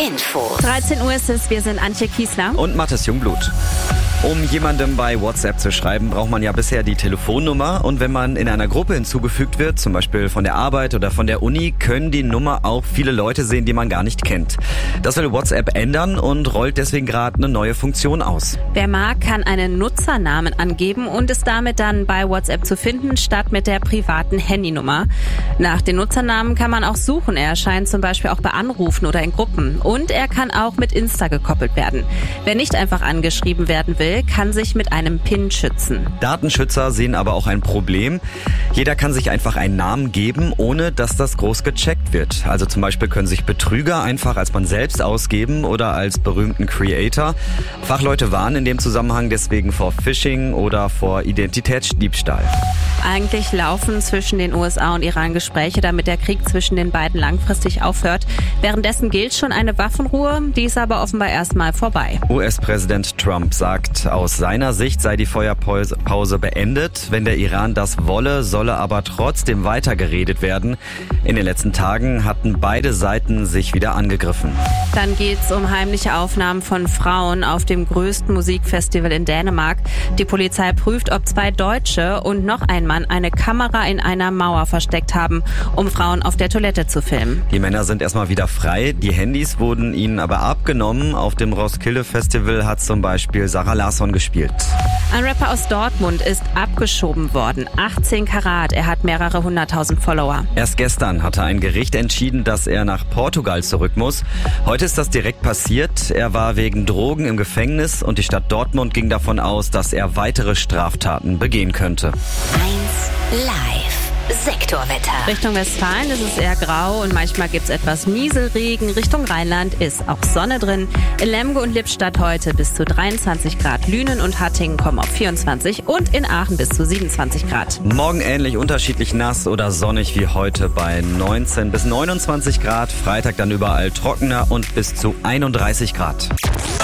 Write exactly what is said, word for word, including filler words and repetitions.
Info. dreizehn Uhr ist es, wir sind Antje Kiesler und Mathis Jungblut. Um jemandem bei WhatsApp zu schreiben, braucht man ja bisher die Telefonnummer. Und wenn man in einer Gruppe hinzugefügt wird, zum Beispiel von der Arbeit oder von der Uni, können die Nummer auch viele Leute sehen, die man gar nicht kennt. Das will WhatsApp ändern und rollt deswegen gerade eine neue Funktion aus. Wer mag, kann einen Nutzernamen angeben und ist damit dann bei WhatsApp zu finden, statt mit der privaten Handynummer. Nach den Nutzernamen kann man auch suchen. Er erscheint zum Beispiel auch bei Anrufen oder in Gruppen. Und er kann auch mit Insta gekoppelt werden. Wer nicht einfach angeschrieben werden will, kann sich mit einem PIN schützen. Datenschützer sehen aber auch ein Problem. Jeder kann sich einfach einen Namen geben, ohne dass das groß gecheckt wird. Also zum Beispiel können sich Betrüger einfach als man selbst ausgeben oder als berühmten Creator. Fachleute warnen in dem Zusammenhang deswegen vor Phishing oder vor Identitätsdiebstahl. Eigentlich laufen zwischen den U S A und Iran Gespräche, damit der Krieg zwischen den beiden langfristig aufhört. Währenddessen gilt schon eine Waffenruhe, die ist aber offenbar erstmal vorbei. U S-Präsident Trump sagt, aus seiner Sicht sei die Feuerpause beendet. Wenn der Iran das wolle, solle aber trotzdem weiter geredet werden. In den letzten Tagen hatten beide Seiten sich wieder angegriffen. Dann geht's um heimliche Aufnahmen von Frauen auf dem größten Musikfestival in Dänemark. Die Polizei prüft, ob zwei Deutsche und noch ein Mann eine Kamera in einer Mauer versteckt haben, um Frauen auf der Toilette zu filmen. Die Männer sind erstmal wieder frei. Die Handys wurden ihnen aber abgenommen. Auf dem Roskilde Festival hat zum Beispiel Sarah Larsson gespielt. Ein Rapper aus Dortmund ist abgeschoben worden. achtzehn Karat. Er hat mehrere hunderttausend Follower. Erst gestern hatte ein Gericht entschieden, dass er nach Portugal zurück muss. Heute ist das direkt passiert. Er war wegen Drogen im Gefängnis und die Stadt Dortmund ging davon aus, dass er weitere Straftaten begehen könnte. eins Live. Sektorwetter. Richtung Westfalen ist es eher grau und manchmal gibt es etwas Nieselregen. Richtung Rheinland ist auch Sonne drin. In Lemgo und Lippstadt heute bis zu dreiundzwanzig Grad. Lünen und Hattingen kommen auf vierundzwanzig und in Aachen bis zu siebenundzwanzig Grad. Morgen ähnlich unterschiedlich nass oder sonnig wie heute bei neunzehn bis neunundzwanzig Grad. Freitag dann überall trockener und bis zu einunddreißig Grad.